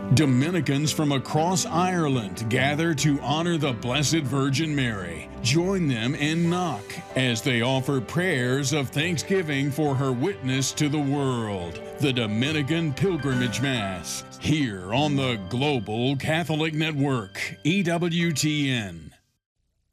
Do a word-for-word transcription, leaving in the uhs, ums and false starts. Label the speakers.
Speaker 1: Dominicans from across Ireland gather to honor the Blessed Virgin Mary. Join them and knock as they offer prayers of thanksgiving for her witness to the world. The Dominican Pilgrimage Mass, here on the Global Catholic Network, E W T N.